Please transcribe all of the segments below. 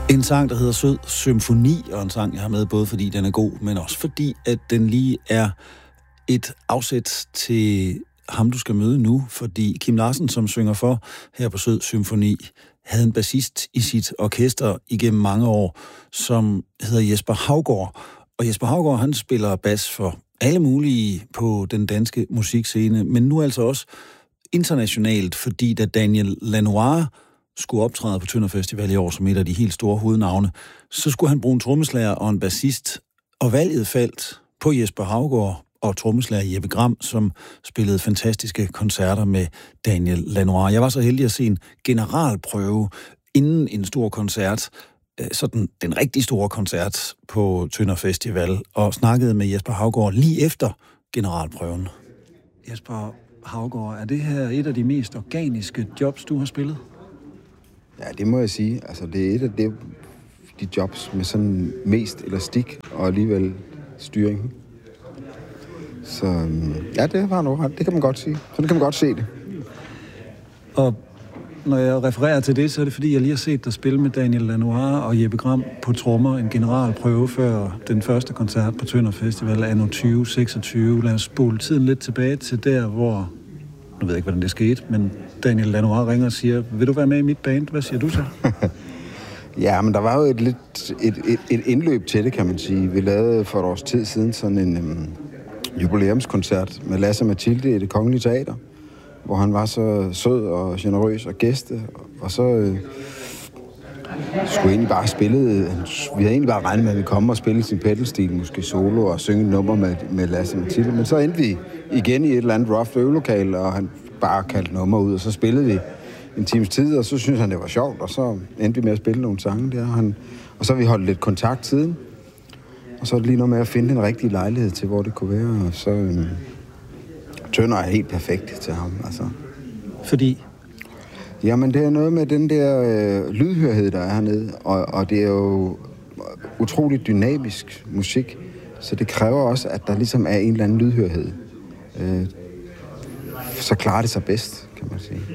En sang, der hedder Sød Symfoni, og en sang, jeg har med, både fordi den er god, men også fordi, at den lige er et afsæt til ham, du skal møde nu, fordi Kim Larsen, som synger for her på Sød Symfoni, havde en bassist i sit orkester igennem mange år, som hedder Jesper Haugaard. Og Jesper Haugaard, han spiller bas for alle mulige på den danske musikscene, men nu altså også internationalt, fordi da Daniel Lanois skulle optræde på Tønder Festival i år som et af de helt store hovednavne, så skulle han bruge en trommeslager og en bassist, og valget faldt på Jesper Haugaard og trommeslager Jeppe Gram, som spillede fantastiske koncerter med Daniel Lanois. Jeg var så heldig at se en generalprøve inden en stor koncert, sådan den rigtig store koncert på Tønder Festival, og snakkede med Jesper Haugaard lige efter generalprøven. Jesper Haugaard, er det her et af de mest organiske jobs, du har spillet? Ja, det må jeg sige. Altså, det er et af de jobs med sådan mest elastik og alligevel styring. Så ja, det var noget ret. Det kan man godt sige. Sådan kan man godt se det. Og når jeg refererer til det, så er det fordi, jeg lige har set dig spille med Daniel Lanois og Jeppe Gram på trommer, en generalprøve før den første koncert på Tønder Festival anno 2026. Lad os spole tiden lidt tilbage til der, hvor, nu ved jeg ikke, hvordan det skete, men Daniel Lanois ringer og siger, vil du være med i mit band? Hvad siger du så? Ja, men der var jo et indløb til det, kan man sige. Vi lavede for et års tid siden sådan en jubilæumskoncert med Lasse Mathilde i Det Kongelige Teater, hvor han var så sød og generøs og gæste, og så skulle egentlig bare spille. Vi havde egentlig bare regnet med, at vi kom og spille sin pedalstil, måske solo, og synge et nummer med Lasse Mathilde, men så endte vi igen i et eller andet rough øvelokale, og han bare kaldte nummer ud, og så spillede vi en times tid, og så syntes han, det var sjovt, og så endte vi med at spille nogle sange der, og så har vi holdt lidt kontakt siden, og så er det lige noget med at finde en rigtig lejlighed til, hvor det kunne være, og så Tønder er helt perfekt til ham, altså. Fordi? Jamen, det er noget med den der lydhørhed, der er hernede, og det er jo utroligt dynamisk musik, så det kræver også, at der ligesom er en eller anden lydhørhed. Så klarer det sig bedst, kan man sige.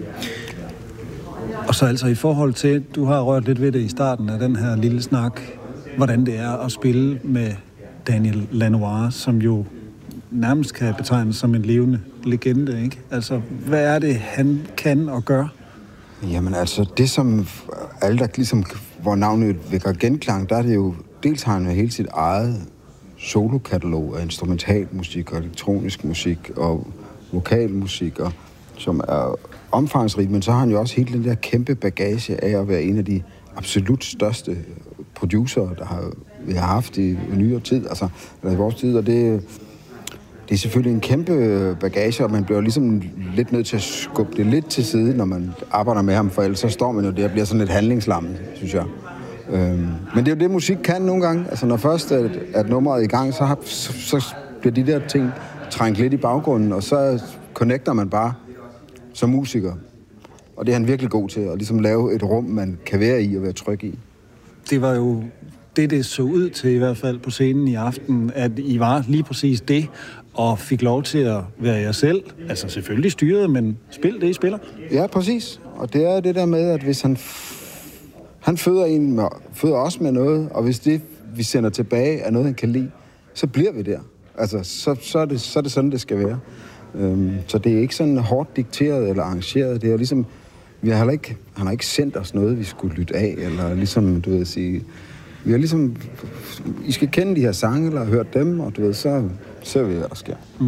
Og så altså i forhold til, du har rørt lidt ved det i starten af den her lille snak, hvordan det er at spille med Daniel Lanois, som jo nærmest kan betegnes som en levende legende, ikke? Altså, hvad er det, han kan og gør? Jamen altså, det som alle, der ligesom, hvor navnet vækker genklang, der er det jo, dels har han jo hele sit eget solokatalog af instrumentalmusik og elektronisk musik og vokalmusik, og, som er omfangsrigt, men så har han jo også hele den der kæmpe bagage af at være en af de absolut største producer, vi har haft i nyere tid, altså i vores tid, og det er selvfølgelig en kæmpe bagage, og man bliver ligesom lidt nødt til at skubbe det lidt til side, når man arbejder med ham, for ellers så står man jo der og bliver sådan lidt handlingslammet, synes jeg. Men det er jo det, musik kan nogle gange. Altså når først at nummeret er i gang, så bliver de der ting trængt lidt i baggrunden, og så connecter man bare som musiker. Og det er han virkelig god til, at ligesom lave et rum, man kan være i og være tryg i. Det var jo det så ud til i hvert fald på scenen i aften, at I var lige præcis det, og fik lov til at være jer selv. Altså selvfølgelig styret, men spil det, I spiller. Ja, præcis. Og det er det der med, at hvis han føder os med noget, og hvis det, vi sender tilbage, er noget, han kan lide, så bliver vi der. Altså, så er det sådan, det skal være. Så det er ikke sådan hårdt dikteret eller arrangeret. Det er ligesom, han har ikke sendt os noget, vi skulle lytte af, eller ligesom, du ved, sige, vi har ligesom, I skal kende de her sange, eller hørt dem, og du ved, så ser vi, hvad der sker. Mm.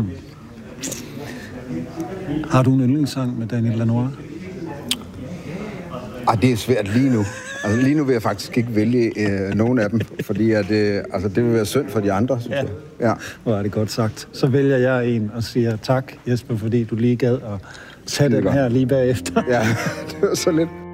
Har du en yndlingssang med Daniel Lanois? Det er svært lige nu. Altså, lige nu vil jeg faktisk ikke vælge nogen af dem, fordi at, det vil være synd for de andre, synes jeg. Ja. Hvor er det godt sagt. Så vælger jeg en og siger tak, Jesper, fordi du lige gad at tage den her lige bagefter. Ja, det var så lidt.